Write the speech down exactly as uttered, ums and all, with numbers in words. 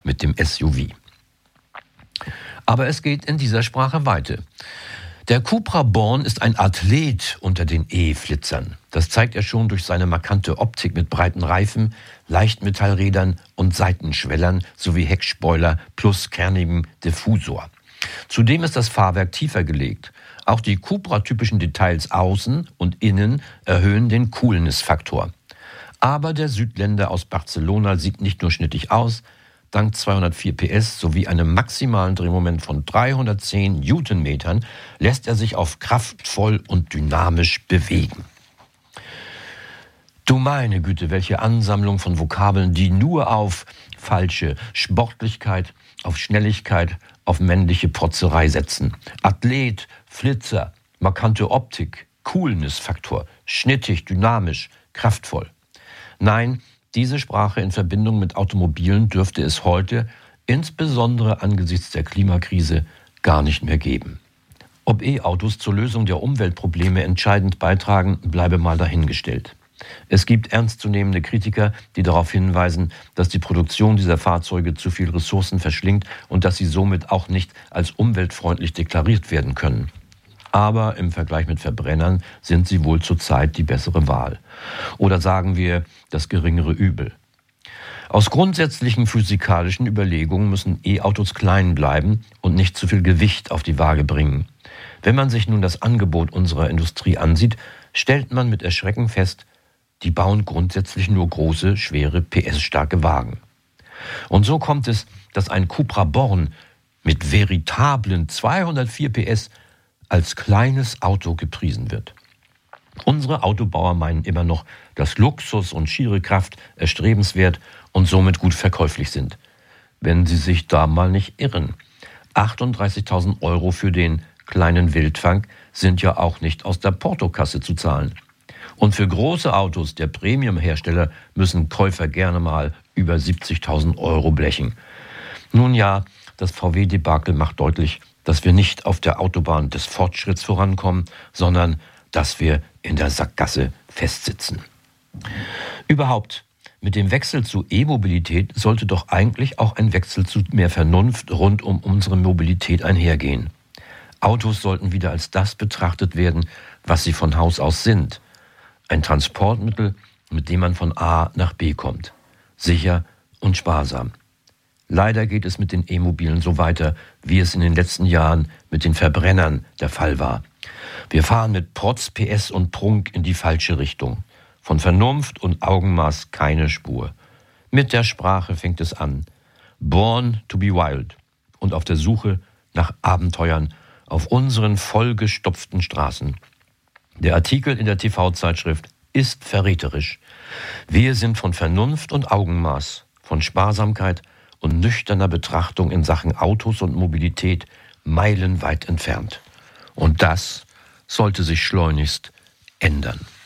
mit dem S U V. Aber es geht in dieser Sprache weiter. Der Cupra Born ist ein Athlet unter den E-Flitzern. Das zeigt er schon durch seine markante Optik mit breiten Reifen, Leichtmetallrädern und Seitenschwellern sowie Heckspoiler plus kernigem Diffusor. Zudem ist das Fahrwerk tiefer gelegt. Auch die Cupra-typischen Details außen und innen erhöhen den Coolness-Faktor. Aber der Südländer aus Barcelona sieht nicht nur schnittig aus. Dank zweihundertvier P S sowie einem maximalen Drehmoment von dreihundertzehn Newtonmetern lässt er sich auf kraftvoll und dynamisch bewegen. Du meine Güte, welche Ansammlung von Vokabeln, die nur auf falsche Sportlichkeit, auf Schnelligkeit, auf männliche Protzerei setzen. Athlet, Flitzer, markante Optik, Coolness-Faktor, schnittig, dynamisch, kraftvoll. Nein, diese Sprache in Verbindung mit Automobilen dürfte es heute, insbesondere angesichts der Klimakrise, gar nicht mehr geben. Ob E-Autos zur Lösung der Umweltprobleme entscheidend beitragen, bleibe mal dahingestellt. Es gibt ernstzunehmende Kritiker, die darauf hinweisen, dass die Produktion dieser Fahrzeuge zu viel Ressourcen verschlingt und dass sie somit auch nicht als umweltfreundlich deklariert werden können. Aber im Vergleich mit Verbrennern sind sie wohl zurzeit die bessere Wahl. Oder sagen wir, das geringere Übel. Aus grundsätzlichen physikalischen Überlegungen müssen E-Autos klein bleiben und nicht zu viel Gewicht auf die Waage bringen. Wenn man sich nun das Angebot unserer Industrie ansieht, stellt man mit Erschrecken fest, die bauen grundsätzlich nur große, schwere, P S-starke Wagen. Und so kommt es, dass ein Cupra Born mit veritablen zweihundertvier P S als kleines Auto gepriesen wird. Unsere Autobauer meinen immer noch, dass Luxus und schiere Kraft erstrebenswert und somit gut verkäuflich sind. Wenn sie sich da mal nicht irren. achtunddreißigtausend Euro für den kleinen Wildfang sind ja auch nicht aus der Portokasse zu zahlen. Und für große Autos der Premium-Hersteller müssen Käufer gerne mal über siebzigtausend Euro blechen. Nun ja, das V W-Debakel macht deutlich, dass wir nicht auf der Autobahn des Fortschritts vorankommen, sondern dass wir in der Sackgasse festsitzen. Überhaupt, mit dem Wechsel zu E-Mobilität sollte doch eigentlich auch ein Wechsel zu mehr Vernunft rund um unsere Mobilität einhergehen. Autos sollten wieder als das betrachtet werden, was sie von Haus aus sind. Ein Transportmittel, mit dem man von A nach B kommt. Sicher und sparsam. Leider geht es mit den E-Mobilen so weiter, wie es in den letzten Jahren mit den Verbrennern der Fall war. Wir fahren mit Protz, P S und Prunk in die falsche Richtung. Von Vernunft und Augenmaß keine Spur. Mit der Sprache fängt es an. Born to be wild. Und auf der Suche nach Abenteuern auf unseren vollgestopften Straßen. Der Artikel in der T V-Zeitschrift ist verräterisch. Wir sind von Vernunft und Augenmaß, von Sparsamkeit und nüchterner Betrachtung in Sachen Autos und Mobilität meilenweit entfernt. Und das sollte sich schleunigst ändern.